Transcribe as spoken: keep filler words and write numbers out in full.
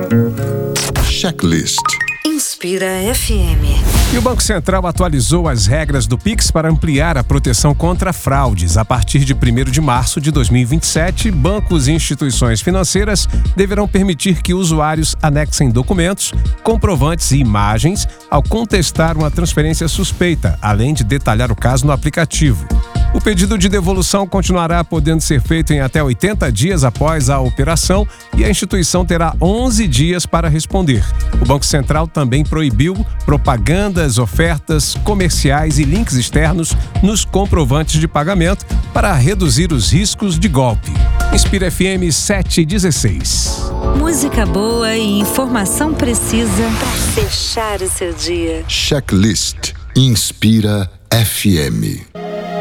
Checklist. Inspira F M. E o Banco Central atualizou as regras do Pix para ampliar a proteção contra fraudes. A partir de primeiro de março de dois mil e vinte e sete, bancos e instituições financeiras deverão permitir que usuários anexem documentos, comprovantes e imagens ao contestar uma transferência suspeita, além de detalhar o caso no aplicativo. O pedido de devolução continuará podendo ser feito em até oitenta dias após a operação e a instituição terá onze dias para responder. O Banco Central também proibiu propagandas, ofertas comerciais e links externos nos comprovantes de pagamento para reduzir os riscos de golpe. Inspira F M sete e dezesseis. Música boa e informação precisa para fechar o seu dia. Checklist. Inspira F M.